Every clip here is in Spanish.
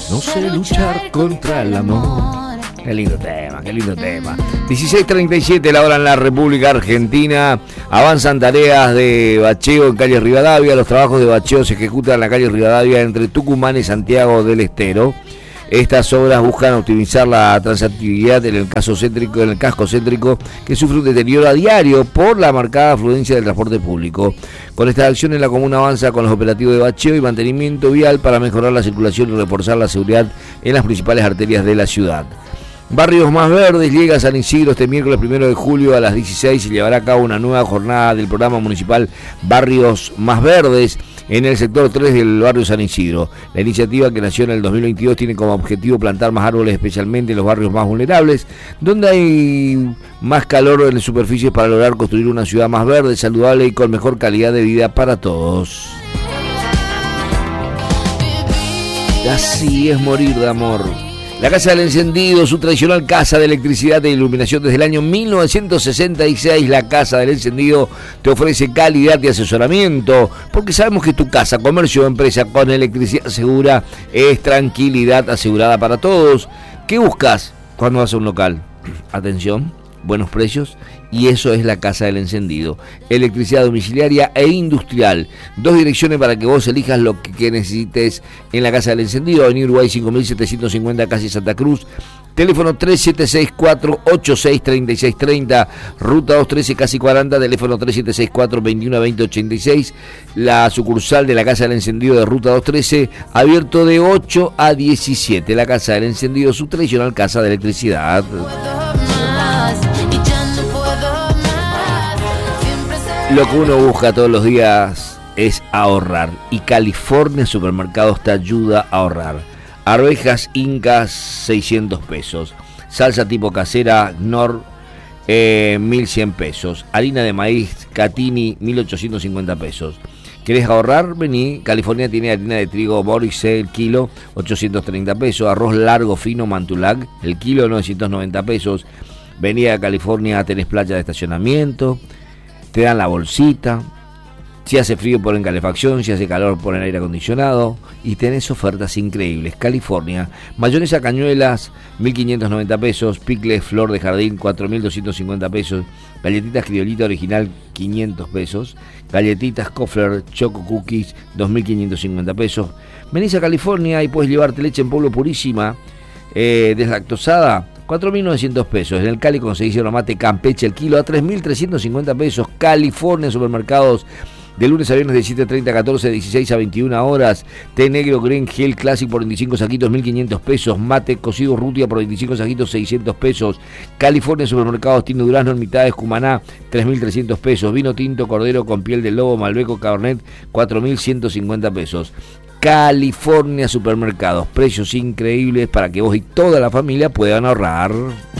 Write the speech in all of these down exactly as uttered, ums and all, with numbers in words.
No sé luchar contra el amor. Qué lindo tema, qué lindo tema. dieciséis treinta y siete la hora en la República Argentina. Avanzan tareas de bacheo en calle Rivadavia. Los trabajos de bacheo se ejecutan en la calle Rivadavia entre Tucumán y Santiago del Estero. Estas obras buscan optimizar la transitabilidad en el casco céntrico, en el casco céntrico que sufre un deterioro a diario por la marcada afluencia del transporte público. Con estas acciones la comuna avanza con los operativos de bacheo y mantenimiento vial para mejorar la circulación y reforzar la seguridad en las principales arterias de la ciudad. Barrios Más Verdes llega a San Isidro este miércoles primero de julio a las dieciséis. Se llevará a cabo una nueva jornada del programa municipal Barrios Más Verdes en el sector tres del barrio San Isidro. La iniciativa, que nació en el dos mil veintidós, tiene como objetivo plantar más árboles, especialmente en los barrios más vulnerables, donde hay más calor en las superficies, para lograr construir una ciudad más verde, saludable y con mejor calidad de vida para todos. Así es morir de amor. La Casa del Encendido, su tradicional casa de electricidad e iluminación desde el año mil novecientos sesenta y seis, la Casa del Encendido te ofrece calidad y asesoramiento, porque sabemos que tu casa, comercio o empresa con electricidad segura es tranquilidad asegurada para todos. ¿Qué buscas cuando vas a un local? Atención, buenos precios, y eso es la Casa del Encendido. Electricidad domiciliaria e industrial. Dos direcciones para que vos elijas lo que necesites en la Casa del Encendido. Avenida Uruguay cinco mil setecientos cincuenta, casi Santa Cruz. Teléfono tres siete seis cuatro ocho seis tres seis tres cero. Ruta doscientos trece, casi cuarenta. Teléfono tres siete seis cuatro veintiuno veinte ochenta y seis. La sucursal de la Casa del Encendido de Ruta doscientos trece, abierto de ocho a diecisiete. La Casa del Encendido, su tradicional casa de electricidad. Lo que uno busca todos los días es ahorrar, y California Supermercados te ayuda a ahorrar. Arvejas Incas, seiscientos pesos. Salsa tipo casera Knorr, eh, mil cien pesos. Harina de maíz Catini, mil ochocientos cincuenta pesos. ¿Querés ahorrar? Vení. California tiene harina de trigo Borise, el kilo, ochocientos treinta pesos. Arroz largo fino Mantulac, el kilo, novecientos noventa pesos. Vení a California, tenés playa de estacionamiento. Te dan la bolsita, si hace frío ponen calefacción, si hace calor ponen aire acondicionado, y tenés ofertas increíbles. California, mayonesa Cañuelas, mil quinientos noventa pesos, picles Flor de Jardín, cuatro mil doscientos cincuenta pesos, galletitas Criolita Original, quinientos pesos, galletitas Kofler Choco Cookies, dos mil quinientos cincuenta pesos. Venís a California y puedes llevarte leche en polvo purísima, eh, deslactosada, cuatro mil novecientos pesos. En el Cali conseguís mate Campeche el kilo a tres mil trescientos cincuenta pesos. California Supermercados, de lunes a viernes de siete treinta a catorce, dieciséis a veintiuna horas. Té negro Green Hill Classic por veinticinco saquitos, mil quinientos pesos. Mate cocido Rutia por veinticinco saquitos, seiscientos pesos. California Supermercados, Tino Durazno en mitades Cumaná, tres mil trescientos pesos. Vino tinto Cordero con piel de lobo Malbeco Cabernet, cuatro mil ciento cincuenta pesos. California Supermercados, precios increíbles para que vos y toda la familia puedan ahorrar.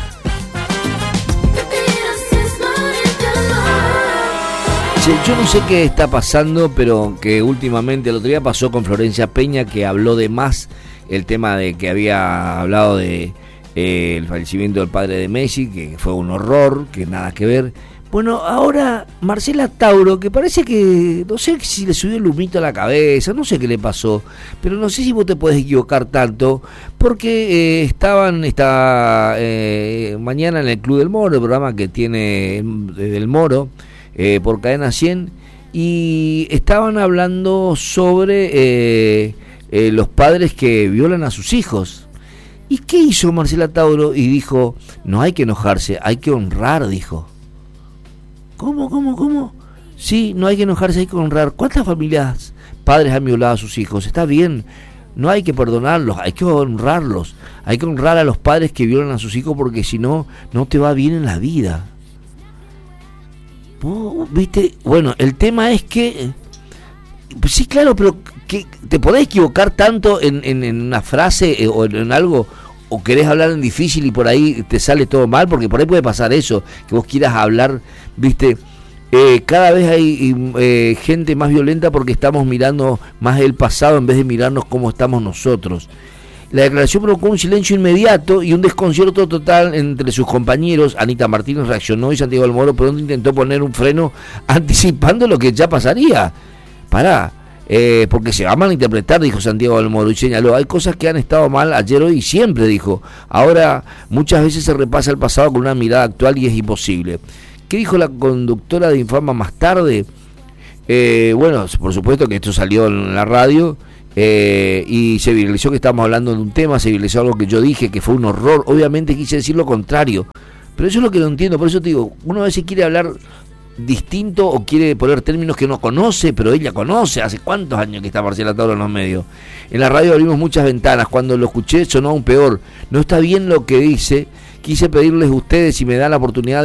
Sí, yo no sé qué está pasando, pero que últimamente el otro día pasó con Florencia Peña, que habló de más el tema de que había hablado de eh, el fallecimiento del padre de Messi, que fue un horror, que nada que ver. Bueno, ahora Marcela Tauro, que parece que, no sé si le subió el humito a la cabeza, no sé qué le pasó, pero no sé si vos te podés equivocar tanto, porque eh, estaban esta eh, mañana en el Club del Moro, el programa que tiene del Moro, eh, por Cadena cien, y estaban hablando sobre eh, eh, los padres que violan a sus hijos. ¿Y qué hizo Marcela Tauro? Y dijo, no hay que enojarse, hay que honrar, dijo. ¿Cómo, cómo, cómo? Sí, no hay que enojarse, hay que honrar. ¿Cuántas familias, padres han violado a sus hijos? Está bien, no hay que perdonarlos, hay que honrarlos. Hay que honrar a los padres que violan a sus hijos, porque si no, no te va bien en la vida. ¿Vos, viste? Bueno, el tema es que... Sí, claro, pero que ¿te podés equivocar tanto en, en, en una frase eh, o en, en algo? ¿O querés hablar en difícil y por ahí te sale todo mal? Porque por ahí puede pasar eso, que vos quieras hablar, viste, eh, cada vez hay eh, gente más violenta porque estamos mirando más el pasado en vez de mirarnos cómo estamos nosotros. La declaración provocó un silencio inmediato y un desconcierto total entre sus compañeros. Anita Martínez reaccionó y Santiago del Moro pronto intentó poner un freno anticipando lo que ya pasaría. Pará. eh, porque se va a malinterpretar, dijo Santiago del Moro, y señaló, hay cosas que han estado mal ayer, hoy y siempre, dijo. Ahora, muchas veces se repasa el pasado con una mirada actual y es imposible. ¿Qué dijo la conductora de Infama más tarde? Eh, bueno, por supuesto que esto salió en la radio, eh, y se viralizó que estábamos hablando de un tema, se viralizó algo que yo dije, que fue un horror. Obviamente quise decir lo contrario, pero eso es lo que no entiendo. Por eso te digo, uno a veces quiere hablar distinto o quiere poner términos que no conoce, pero ella conoce. Hace cuántos años que está Marcela Tauro en los medios. En la radio abrimos muchas ventanas, cuando lo escuché sonó aún peor. No está bien lo que dice. Quise pedirles a ustedes si me dan la oportunidad de